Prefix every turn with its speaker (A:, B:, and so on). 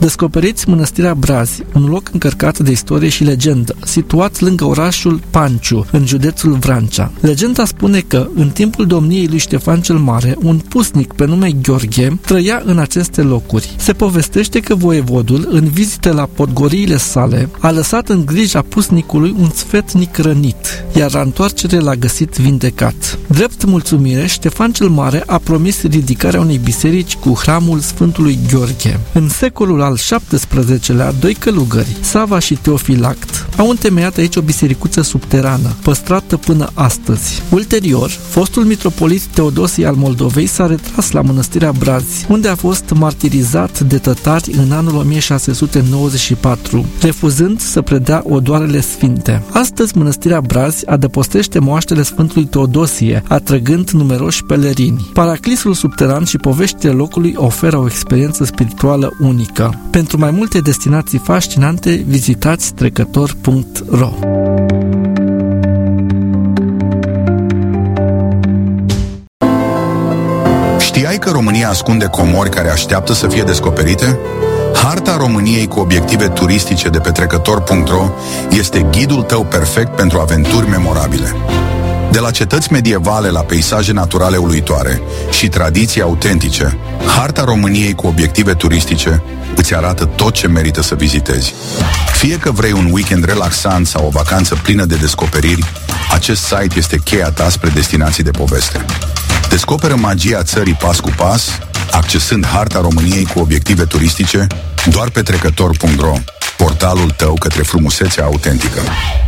A: Descoperiți Mănăstirea Brazi, un loc încărcat de istorie și legendă, situat lângă orașul Panciu, în județul Vrancea. Legenda spune că, în timpul domniei lui Ștefan cel Mare, un pusnic pe nume Gheorghe trăia în aceste locuri. Se povestește că voievodul, în vizite la podgoriile sale, a lăsat în grija pusnicului un sfetnic rănit, iar la întoarcere l-a găsit vindecat. Drept mulțumire, Ștefan cel Mare a promis ridicarea unei biserici cu hramul Sfântului Gheorghe. În secolul al XVII-lea, doi călugări, Sava și Teofilact, au întemeiat aici o bisericuță subterană, păstrată până astăzi. Ulterior, fostul mitropolit Teodosie al Moldovei s-a retras la Mănăstirea Brazi, unde a fost martirizat de tătari în anul 1694, refuzând să predea odoarele sfinte. Astăzi, Mănăstirea Brazi adăpostește moaștele Sfântului Teodosie, atrăgând numeroși pelerini. Paraclisul subteran și poveștile locului oferă o experiență spirituală unică. Pentru mai multe destinații fascinante, vizitați trecător.ro.
B: Știai că România ascunde comori care așteaptă să fie descoperite? Harta României cu obiective turistice de pe trecător.ro este ghidul tău perfect pentru aventuri memorabile. De la cetăți medievale la peisaje naturale uluitoare și tradiții autentice, Harta României cu obiective turistice îți arată tot ce merită să vizitezi. Fie că vrei un weekend relaxant sau o vacanță plină de descoperiri, acest site este cheia ta spre destinații de poveste. Descoperă magia țării pas cu pas, accesând Harta României cu obiective turistice doar pe trecător.ro, portalul tău către frumusețea autentică.